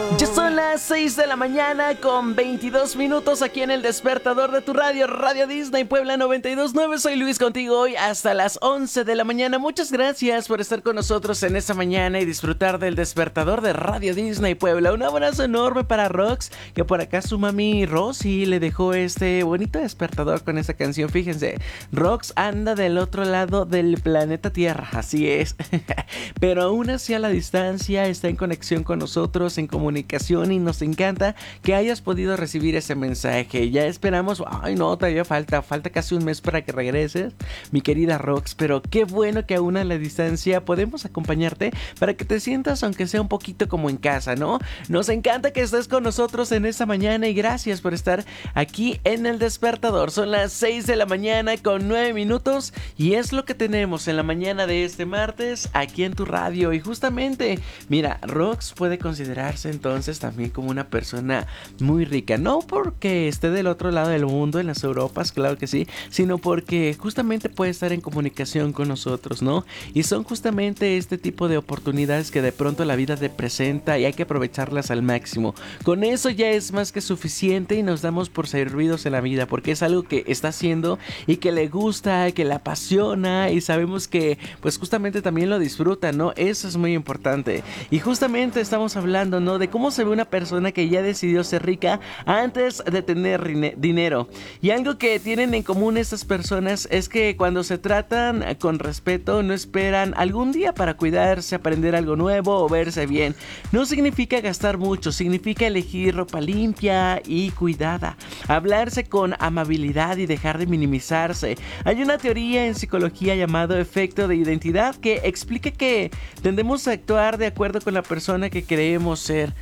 Ya son las 6 de la mañana con 22 minutos aquí en el despertador de tu radio, Radio Disney Puebla 92.9. Soy Luis contigo hoy hasta las 11 de la mañana. Muchas gracias por estar con nosotros en esta mañana y disfrutar del despertador de Radio Disney Puebla. Un abrazo enorme para Rox, que por acá su mami Rosy le dejó este bonito despertador con esa canción. Fíjense, Rox anda del otro lado del planeta Tierra, así es. Pero aún así a la distancia está en conexión con nosotros, en comunicación, y nos encanta que hayas podido recibir ese mensaje. Ya esperamos, ay no, todavía falta casi un mes para que regreses, mi querida Rox, pero qué bueno que aún a la distancia podemos acompañarte para que te sientas aunque sea un poquito como en casa, ¿no? Nos encanta que estés con nosotros en esta mañana y gracias por estar aquí en el despertador. Son las 6 de la mañana con 9 minutos y es lo que tenemos en la mañana de este martes aquí en tu radio. Y justamente, mira, Rox puede considerarse entonces también como una persona muy rica, no porque esté del otro lado del mundo en las Europas, claro que sí, sino porque justamente puede estar en comunicación con nosotros, ¿no? Y son justamente este tipo de oportunidades que de pronto la vida te presenta y hay que aprovecharlas al máximo. Con eso ya es más que suficiente y nos damos por servidos en la vida, porque es algo que está haciendo y que le gusta, que le apasiona, y sabemos que pues justamente también lo disfruta, ¿no? Eso es muy importante. Y justamente estamos hablando, ¿no?, de cómo se ve una persona que ya decidió ser rica antes de tener dinero. Y algo que tienen en común estas personas es que cuando se tratan con respeto no esperan algún día para cuidarse, aprender algo nuevo o verse bien. No significa gastar mucho, significa elegir ropa limpia y cuidada, hablarse con amabilidad y dejar de minimizarse. Hay una teoría en psicología llamado efecto de identidad que explica que tendemos a actuar de acuerdo con la persona que creemos ser,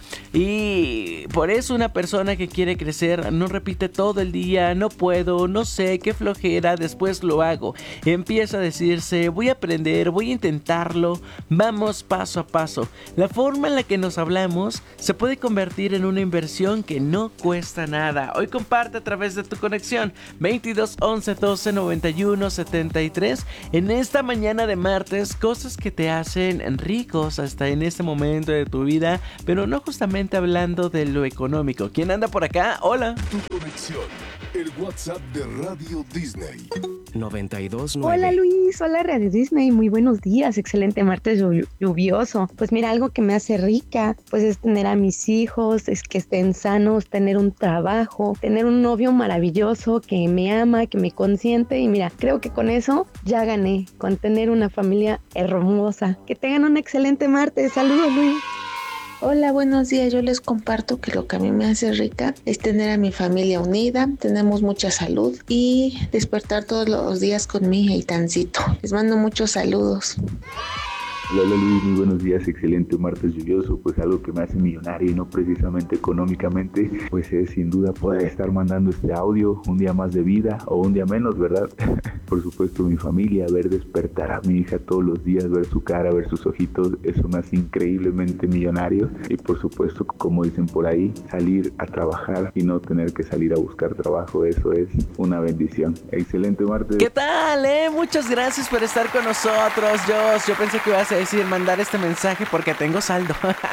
y por eso una persona que quiere crecer no repite todo el día no puedo, no sé, qué flojera, después lo hago. Empieza a decirse voy a aprender, voy a intentarlo, vamos paso a paso. La forma en la que nos hablamos se puede convertir en una inversión que no cuesta nada. Hoy comparte a través de tu conexión 22 11 12 91 73 en esta mañana de martes cosas que te hacen ricos hasta en este momento de tu vida, pero no justamente hablando de lo económico. ¿Quién anda por acá? Hola. Tu conexión, el WhatsApp de Radio Disney. 92.9. Hola Luis, hola Radio Disney, muy buenos días, excelente martes lluvioso. Pues mira, algo que me hace rica, pues es tener a mis hijos, es que estén sanos, tener un trabajo, tener un novio maravilloso que me ama, que me consiente, y mira, creo que con eso ya gané, con tener una familia hermosa. Que tengan un excelente martes, saludos Luis. Hola, buenos días. Yo les comparto que lo que a mí me hace rica es tener a mi familia unida, tenemos mucha salud y despertar todos los días con mi Eitancito. Les mando muchos saludos. Hola Luis, muy buenos días, excelente martes lluvioso. Pues algo que me hace millonario y no precisamente económicamente, pues es sin duda poder estar mandando este audio, un día más de vida o un día menos, ¿verdad? Por supuesto mi familia, ver despertar a mi hija todos los días, ver su cara, ver sus ojitos, eso me hace increíblemente millonario. Y por supuesto, como dicen por ahí, salir a trabajar y no tener que salir a buscar trabajo, eso es una bendición. Excelente martes. ¿Qué tal, Muchas gracias por estar con nosotros, Josh. Yo pensé que ibas a decir mandar este mensaje porque tengo saldo.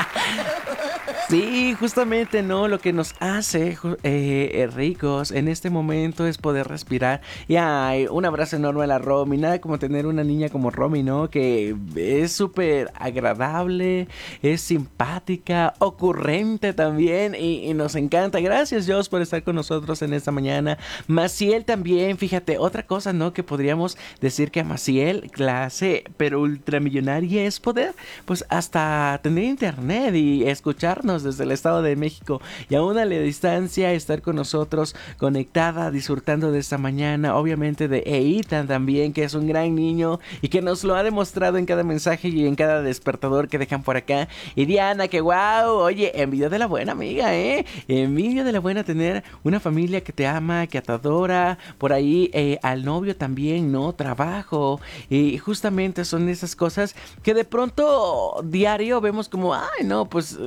Sí, justamente, ¿no? Lo que nos hace ricos en este momento es poder respirar. Y ay, un abrazo enorme a la Romy. Nada como tener una niña como Romy, ¿no? Que es súper agradable, es simpática, ocurrente también. Y nos encanta. Gracias, Josh, por estar con nosotros en esta mañana. Maciel también, fíjate, otra cosa, ¿no? Que podríamos decir que a Maciel, clase, pero ultramillonaria, es poder, pues, hasta tener internet y escucharnos desde el Estado de México y aún a la distancia estar con nosotros conectada, disfrutando de esta mañana, obviamente de Eitan también, que es un gran niño y que nos lo ha demostrado en cada mensaje y en cada despertador que dejan por acá. Y Diana, que wow, oye, envidia de la buena, amiga, envidia de la buena tener una familia que te ama, que te adora, por ahí al novio también, ¿no? Trabajo, y justamente son esas cosas que de pronto diario vemos como, ay, no, pues una persona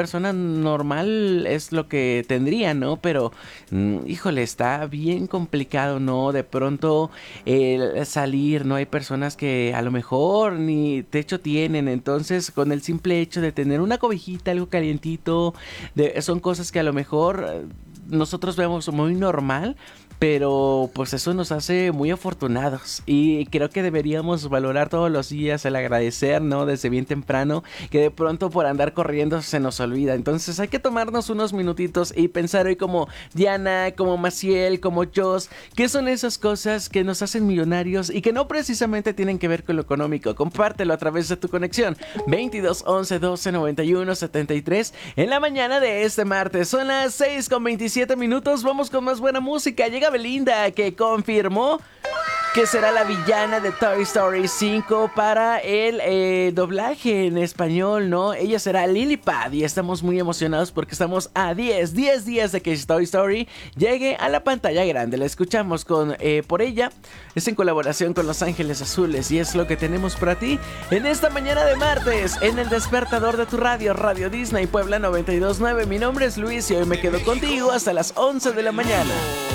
persona normal es lo que tendría, ¿no? Pero, híjole, está bien complicado, ¿no? De pronto salir, ¿no? Hay personas que a lo mejor ni techo tienen, entonces con el simple hecho de tener una cobijita, algo calientito, son cosas que a lo mejor nosotros vemos muy normal, pero pues eso nos hace muy afortunados y creo que deberíamos valorar todos los días el agradecer, ¿no? Desde bien temprano, que de pronto por andar corriendo se nos olvida. Entonces hay que tomarnos unos minutitos y pensar hoy como Diana, como Maciel, como Jos, qué son esas cosas que nos hacen millonarios y que no precisamente tienen que ver con lo económico. Compártelo a través de tu conexión 22 11 12 91 73 en la mañana de este martes. Son las 6:27 minutos. Vamos con más buena música. Llega Belinda, que confirmó que será la villana de Toy Story 5 para el doblaje en español, ¿no? Ella será Lillipad y estamos muy emocionados porque estamos a 10 días de que Toy Story llegue a la pantalla grande. La escuchamos con Por Ella, es en colaboración con Los Ángeles Azules y es lo que tenemos para ti en esta mañana de martes en el despertador de tu radio, Radio Disney Puebla 92.9. Mi nombre es Luis y hoy me quedo contigo hasta las 11 de la mañana.